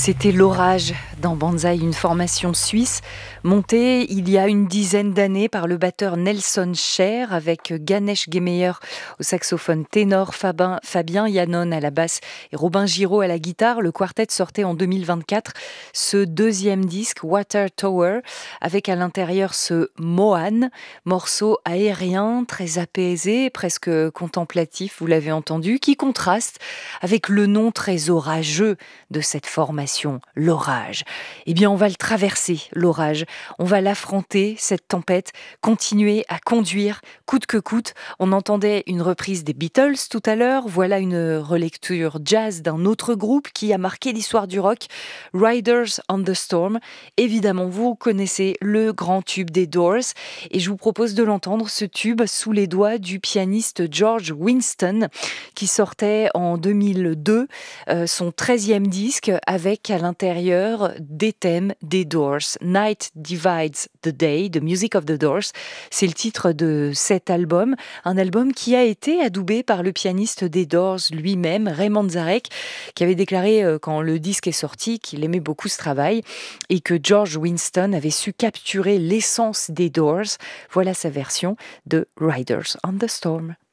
C'était l'orage dans Banzai, une formation suisse montée il y a une dizaine d'années par le batteur Nelson Cher avec Ganesh Gemeyer au saxophone ténor, Fabien Yannon à la basse et Robin Giraud à la guitare. Le quartet sortait en 2024 ce deuxième disque Water Tower avec à l'intérieur ce Mohan, morceau aérien, très apaisé, presque contemplatif, vous l'avez entendu, qui contraste avec le nom très orageux de cette formation, l'orage. Eh bien, on va le traverser, l'orage. On va l'affronter, cette tempête, continuer à conduire, coûte que coûte. On entendait une reprise des Beatles tout à l'heure. Voilà une relecture jazz d'un autre groupe qui a marqué l'histoire du rock, Riders on the Storm. Évidemment, vous connaissez le grand tube des Doors. Et je vous propose de l'entendre, ce tube, sous les doigts du pianiste George Winston, qui sortait en 2002 son 13e disque avec à l'intérieur des thèmes des Doors. Night Divides the Day, The Music of the Doors, c'est le titre de cet album, un album qui a été adoubé par le pianiste des Doors lui-même, Ray Manzarek, qui avait déclaré quand le disque est sorti qu'il aimait beaucoup ce travail et que George Winston avait su capturer l'essence des Doors. Voilà sa version de Riders on the Storm.